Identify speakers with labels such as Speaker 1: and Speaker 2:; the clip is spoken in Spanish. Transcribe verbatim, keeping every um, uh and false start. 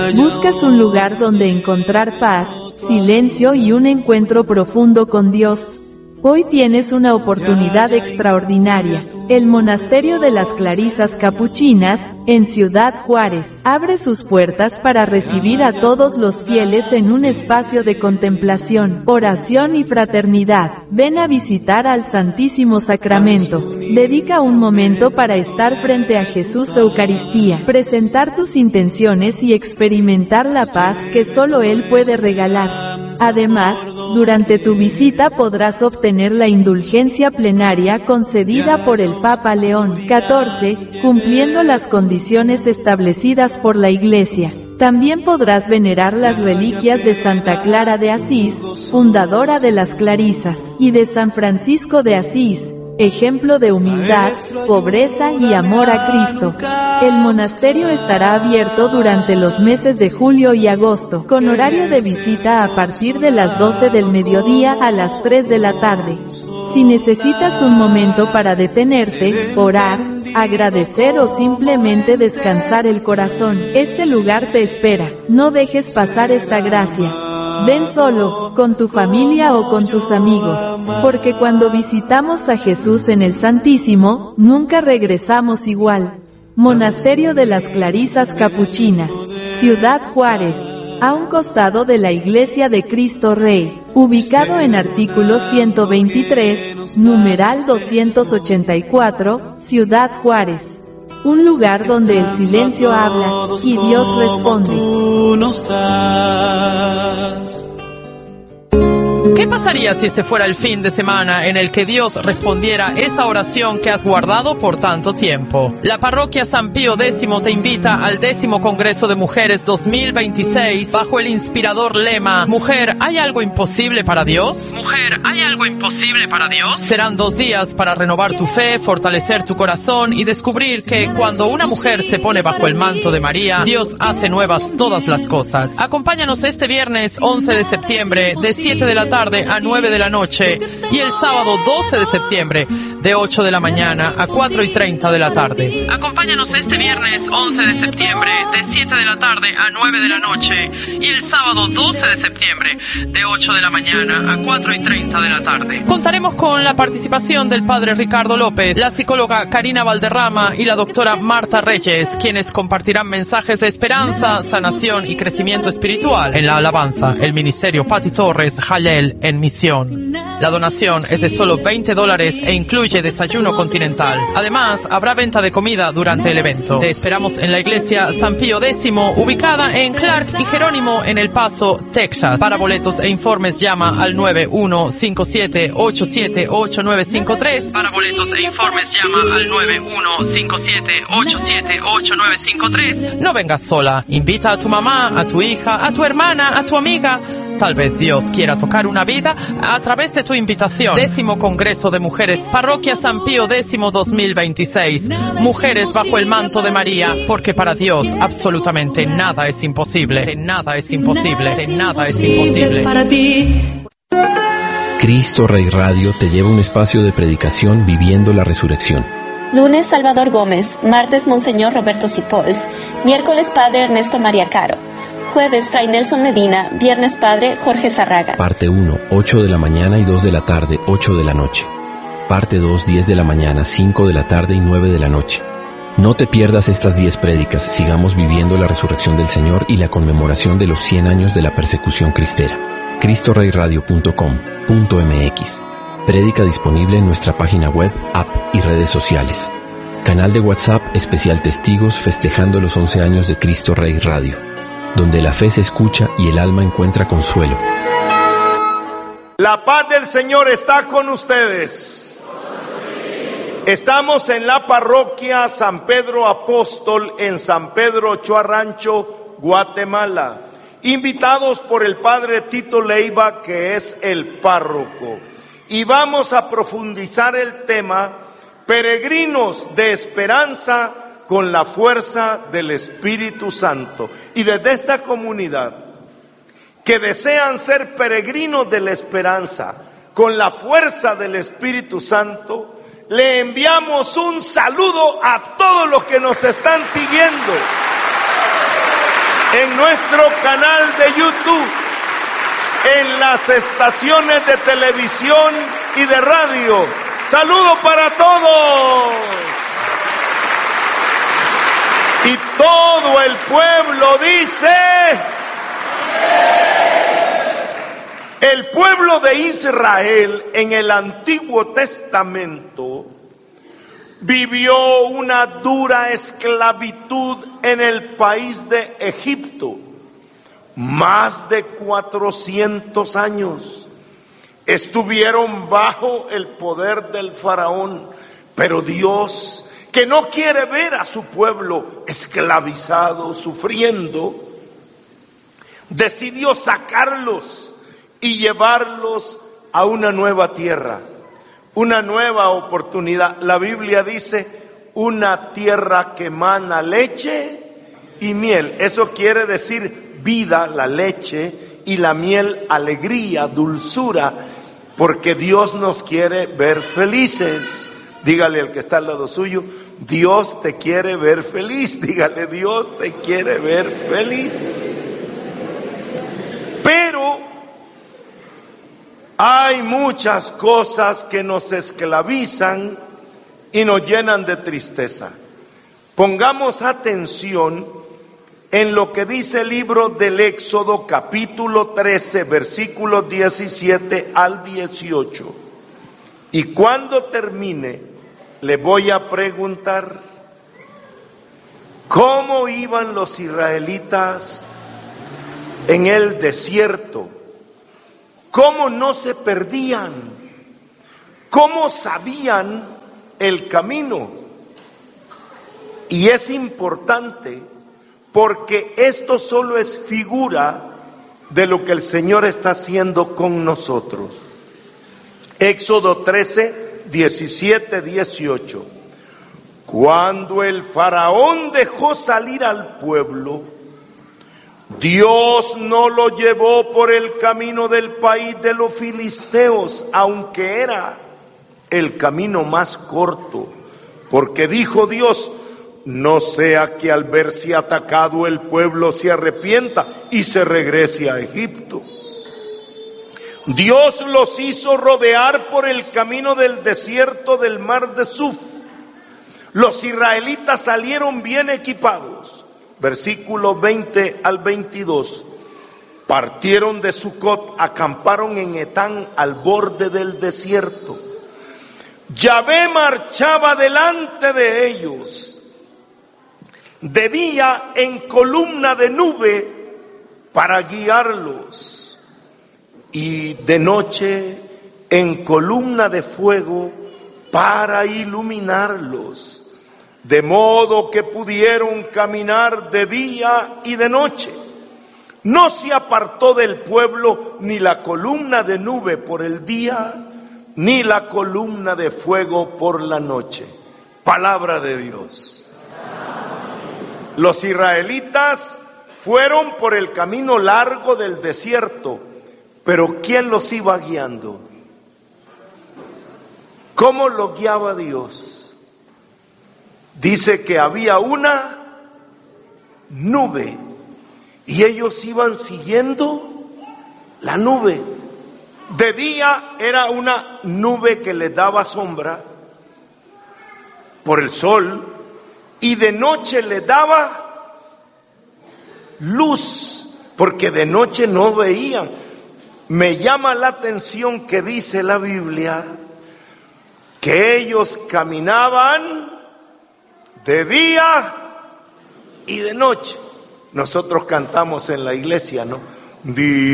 Speaker 1: ¿Buscas un lugar donde encontrar paz, silencio y un encuentro profundo con Dios? Hoy tienes una oportunidad extraordinaria. El Monasterio de las Clarisas Capuchinas, en Ciudad Juárez, abre sus puertas para recibir a todos los fieles en un espacio de contemplación, oración y fraternidad. Ven a visitar al Santísimo Sacramento. Dedica un momento para estar frente a Jesús Eucaristía, presentar tus intenciones y experimentar la paz que solo Él puede regalar. Además, durante tu visita podrás obtener la indulgencia plenaria concedida por el Papa León catorce, cumpliendo las condiciones establecidas por la Iglesia. También podrás venerar las reliquias de Santa Clara de Asís, fundadora de las Clarisas, y de San Francisco de Asís, ejemplo de humildad, pobreza y amor a Cristo. El monasterio estará abierto durante los meses de julio y agosto, con horario de visita a partir de las doce del mediodía a las tres de la tarde. Si necesitas un momento para detenerte, orar, agradecer o simplemente descansar el corazón, este lugar te espera. No dejes pasar esta gracia. Ven solo, con tu familia o con tus amigos, porque cuando visitamos a Jesús en el Santísimo, nunca regresamos igual. Monasterio de las Clarisas Capuchinas, Ciudad Juárez, a un costado de la Iglesia de Cristo Rey, ubicado en artículo ciento veintitrés, numeral doscientos ochenta y cuatro, Ciudad Juárez. Un lugar donde el silencio habla y Dios responde.
Speaker 2: ¿Qué pasaría si este fuera el fin de semana en el que Dios respondiera esa oración que has guardado por tanto tiempo? La parroquia San Pío X te invita al décimo Congreso de Mujeres dos mil veintiséis bajo el inspirador lema Mujer, ¿hay algo imposible para Dios? Mujer, ¿hay algo imposible para Dios? Serán dos días para renovar tu fe, fortalecer tu corazón y descubrir que cuando una mujer se pone bajo el manto de María, Dios hace nuevas todas las cosas. Acompáñanos este viernes once de septiembre de siete de la tarde a nueve de la noche y el sábado doce de septiembre de ocho de la mañana a cuatro y treinta de la tarde. Acompáñanos este viernes once de septiembre de siete de la tarde a nueve de la noche y el sábado doce de septiembre de ocho de la mañana a cuatro y treinta de la tarde. Contaremos con la participación del padre Ricardo López, la psicóloga Karina Valderrama y la doctora Marta Reyes, quienes compartirán mensajes de esperanza, sanación y crecimiento espiritual. En la alabanza, el ministerio Pati Torres Jalel en misión. La donación es de solo veinte dólares e incluye desayuno continental. Además, habrá venta de comida durante el evento. Te esperamos en la iglesia San Pío X, ubicada en Clark y Jerónimo en El Paso, Texas. Para boletos e informes llama al nueve uno cinco siete ocho siete ocho nueve cinco tres. Para boletos e informes llama al nueve uno cinco siete ocho siete ocho nueve cinco tres. No vengas sola. Invita a tu mamá, a tu hija, a tu hermana, a tu amiga. Tal vez Dios quiera tocar una vida a través de tu invitación. Décimo Congreso de Mujeres, Parroquia San Pío X dos mil veintiséis. Mujeres bajo el manto de María, porque para Dios absolutamente nada es imposible. Nada es imposible. Nada es imposible. Para ti.
Speaker 3: Cristo Rey Radio te lleva a un espacio de predicación viviendo la resurrección.
Speaker 4: Lunes Salvador Gómez, martes Monseñor Roberto Cipols, miércoles Padre Ernesto María Caro. Jueves, Fray Nelson Medina. Viernes, Padre Jorge Zarraga.
Speaker 3: Parte uno, ocho de la mañana y dos de la tarde, ocho de la noche. Parte dos, diez de la mañana, cinco de la tarde y nueve de la noche. No te pierdas estas diez prédicas. Sigamos viviendo la resurrección del Señor y la conmemoración de los cien años de la persecución cristera. cristo rey radio punto com punto m x. Prédica disponible en nuestra página web, app y redes sociales. Canal de WhatsApp especial Testigos festejando los once años de Cristo Rey Radio, donde la fe se escucha y el alma encuentra consuelo.
Speaker 5: La paz del Señor está con ustedes. Estamos en la parroquia San Pedro Apóstol en San Pedro Ochoa Rancho, Guatemala, invitados por el padre Tito Leiva, que es el párroco, y vamos a profundizar el tema Peregrinos de Esperanza con la fuerza del Espíritu Santo. Y desde esta comunidad, que desean ser peregrinos de la esperanza con la fuerza del Espíritu Santo, le enviamos un saludo a todos los que nos están siguiendo. en nuestro canal de YouTube, en las estaciones de televisión y de radio. Saludo para todos. Y todo el pueblo dice: el pueblo de Israel en el Antiguo Testamento vivió una dura esclavitud en el país de Egipto, más de cuatrocientos años. Estuvieron bajo el poder del faraón, pero Dios, que no quiere ver a su pueblo esclavizado, sufriendo, decidió sacarlos y llevarlos a una nueva tierra, una nueva oportunidad. La Biblia dice: una tierra que emana leche y miel. Eso quiere decir vida, la leche, y la miel, alegría, dulzura, porque Dios nos quiere ver felices. Dígale al que está al lado suyo: Dios te quiere ver feliz. Dígale: Dios te quiere ver feliz. Pero hay muchas cosas que nos esclavizan y nos llenan de tristeza. Pongamos atención en lo que dice el libro del Éxodo, capítulo trece, versículos diecisiete al dieciocho. Y cuando termine, le voy a preguntar: ¿cómo iban los israelitas en el desierto? ¿Cómo no se perdían? ¿Cómo sabían el camino? Y es importante, porque esto solo es figura de lo que el Señor está haciendo con nosotros. Éxodo trece, diecisiete, dieciocho. Cuando el faraón dejó salir al pueblo, Dios no lo llevó por el camino del país de los filisteos, aunque era el camino más corto, porque dijo Dios: no sea que al verse atacado el pueblo se arrepienta y se regrese a Egipto. Dios los hizo rodear por el camino del desierto del mar de Suf. Los israelitas salieron bien equipados. Versículo veinte al veintidós. Partieron de Sucot, acamparon en Etán, al borde del desierto. Yahvé marchaba delante de ellos, de día en columna de nube para guiarlos, y de noche en columna de fuego para iluminarlos, de modo que pudieron caminar de día y de noche. No se apartó del pueblo ni la columna de nube por el día, ni la columna de fuego por la noche. Palabra de Dios. Los israelitas fueron por el camino largo del desierto, pero ¿quién los iba guiando? ¿Cómo los guiaba Dios? Dice que había una nube y ellos iban siguiendo la nube. De día era una nube que les daba sombra por el sol, y de noche les daba luz, porque de noche no veían. Me llama la atención que dice la Biblia que ellos caminaban de día y de noche. Nosotros cantamos en la iglesia, ¿no? Día